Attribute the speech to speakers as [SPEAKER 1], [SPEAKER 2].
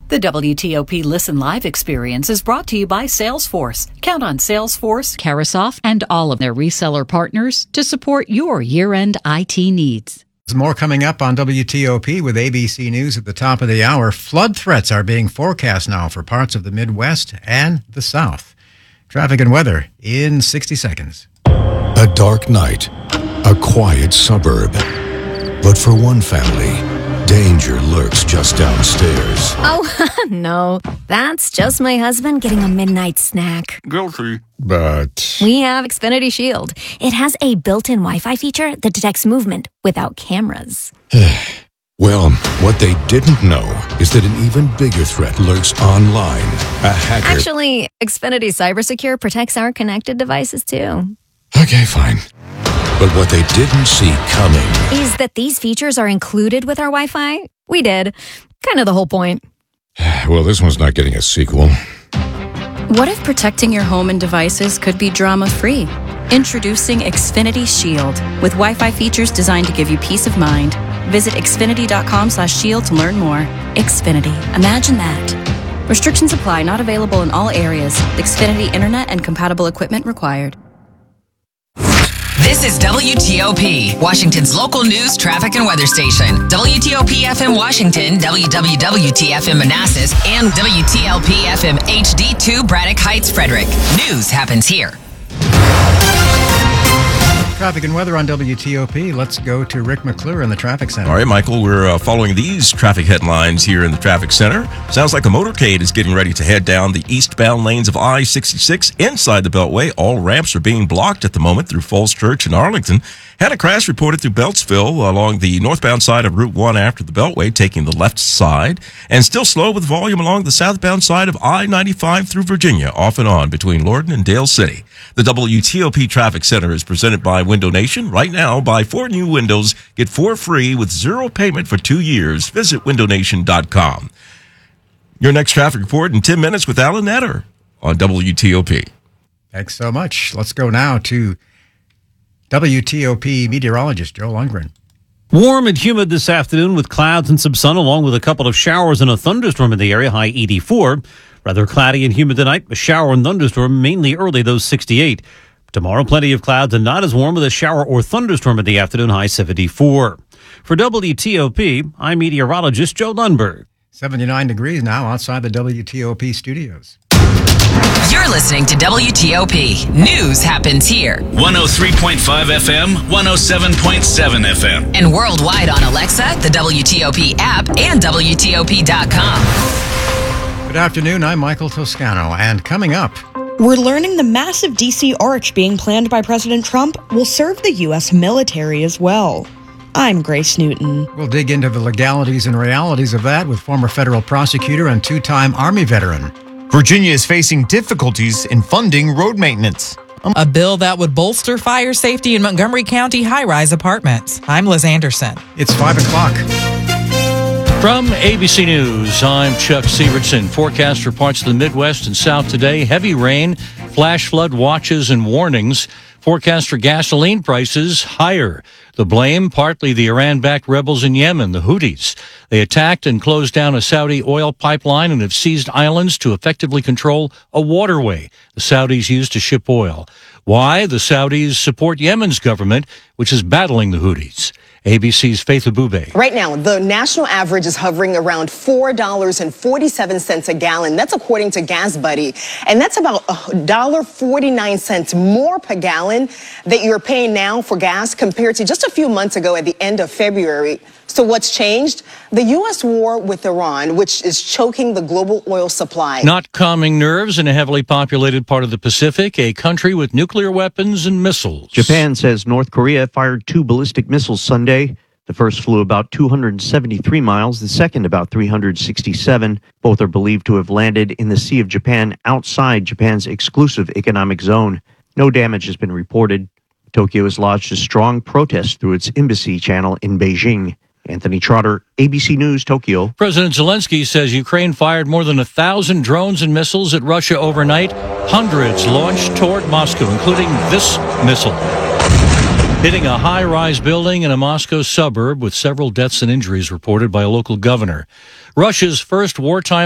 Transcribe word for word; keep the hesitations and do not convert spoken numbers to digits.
[SPEAKER 1] The W T O P Listen Live experience is brought to you by Salesforce. Count on Salesforce, Carasoft, and all of their reseller partners to support your year-end I T needs.
[SPEAKER 2] There's more coming up on W T O P with A B C News at the top of the hour. Flood threats are being forecast now for parts of the Midwest and the South. Traffic and weather in sixty seconds.
[SPEAKER 3] A dark night, a quiet suburb. But for one family, danger lurks just downstairs.
[SPEAKER 4] Oh, no. That's just my husband getting a midnight snack.
[SPEAKER 3] Guilty. But
[SPEAKER 4] We have Xfinity Shield. It has a built-in Wi-Fi feature that detects movement without cameras.
[SPEAKER 3] well, what they didn't know is that an even bigger threat lurks online. A hacker.
[SPEAKER 4] Actually, Xfinity Cybersecure protects our connected devices, too.
[SPEAKER 3] Okay, fine. But what they didn't see coming
[SPEAKER 4] is that these features are included with our Wi-Fi. We did. Kind of the whole point.
[SPEAKER 3] Well, this one's not getting a sequel.
[SPEAKER 5] What if protecting your home and devices could be drama-free? Introducing Xfinity Shield with Wi-Fi features designed to give you peace of mind. Visit xfinity.com slash shield to learn more. Xfinity. Imagine that. Restrictions apply. Not available in all areas. Xfinity Internet and compatible equipment required.
[SPEAKER 6] This is W T O P, Washington's local news, traffic, and weather station. W T O P F M Washington, W W W T F M Manassas, and W T L P F M H D two Braddock Heights, Frederick. News happens here.
[SPEAKER 2] Traffic and weather on W T O P. Let's go to Rick McClure in the traffic center.
[SPEAKER 7] All right, Michael, we're uh, following these traffic headlines here in the traffic center. Sounds like a motorcade is getting ready to head down the eastbound lanes of I sixty-six inside the Beltway. All ramps are being blocked at the moment through Falls Church and Arlington. Had a crash reported through Beltsville along the northbound side of Route one after the Beltway, taking the left side. And still slow with volume along the southbound side of I ninety-five through Virginia, off and on between Lorton and Dale City. The W T O P Traffic Center is presented by Window Nation. Right now, buy four new windows, get four free with zero payment for two years. Visit window nation dot com. Your next traffic report in ten minutes with Alan Netter on W T O P.
[SPEAKER 2] Thanks so much. Let's go now to W T O P meteorologist Joe Lundgren.
[SPEAKER 8] Warm and humid this afternoon with clouds and some sun, along with a couple of showers and a thunderstorm in the area, high eighty-four. Rather cloudy and humid tonight, a shower and thunderstorm mainly early, those sixty-eight. Tomorrow, plenty of clouds and not as warm with a shower or thunderstorm in the afternoon, high seventy-four. For W T O P, I'm meteorologist Joe Lundberg.
[SPEAKER 2] seventy-nine degrees now outside the W T O P studios.
[SPEAKER 6] You're listening to W T O P. News happens here.
[SPEAKER 9] one oh three point five F M, one oh seven point seven F M.
[SPEAKER 6] And worldwide on Alexa, the W T O P app, and W T O P dot com.
[SPEAKER 2] Good afternoon, I'm Michael Toscano, and coming up,
[SPEAKER 10] we're learning the massive D C arch being planned by President Trump will serve the U S military as well. I'm Grace Newton.
[SPEAKER 2] We'll dig into the legalities and realities of that with former federal prosecutor and two-time Army veteran.
[SPEAKER 11] Virginia is facing difficulties in funding road maintenance.
[SPEAKER 12] A bill that would bolster fire safety in Montgomery County high-rise apartments. I'm Liz Anderson.
[SPEAKER 2] It's five o'clock.
[SPEAKER 8] From A B C News, I'm Chuck Severson. Forecast for parts of the Midwest and South today. Heavy rain, flash flood watches and warnings. Forecast for gasoline prices higher. The blame, partly the Iran-backed rebels in Yemen, the Houthis. They attacked and closed down a Saudi oil pipeline and have seized islands to effectively control a waterway the Saudis use to ship oil. Why? The Saudis support Yemen's government, which is battling the Houthis. A B C's Faith Abube.
[SPEAKER 13] Right now, the national average is hovering around four dollars and forty-seven cents a gallon. That's according to Gas Buddy. And that's about one dollar and forty-nine cents more per gallon that you're paying now for gas compared to just a few months ago at the end of February. So what's changed? The U S war with Iran, which is choking the global oil supply.
[SPEAKER 8] Not calming nerves in a heavily populated part of the Pacific, a country with nuclear weapons and missiles.
[SPEAKER 14] Japan says North Korea fired two ballistic missiles Sunday. The first flew about two hundred seventy-three miles, the second about three hundred sixty-seven. Both are believed to have landed in the Sea of Japan outside Japan's exclusive economic zone. No damage has been reported. Tokyo has lodged a strong protest through its embassy channel in Beijing. Anthony Trotter, A B C News, Tokyo.
[SPEAKER 8] President Zelensky says Ukraine fired more than a thousand drones and missiles at Russia overnight. Hundreds launched toward Moscow, including this missile, hitting a high-rise building in a Moscow suburb with several deaths and injuries reported by a local governor. Russia's first wartime